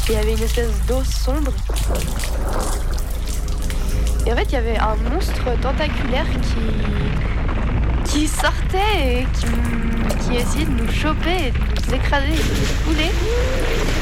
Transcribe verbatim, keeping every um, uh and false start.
Et il y avait une espèce d'eau sombre. Et en fait, il y avait un monstre tentaculaire qui, qui sortait et qui, qui essayait de nous choper et de nous écraser et de nous fouler.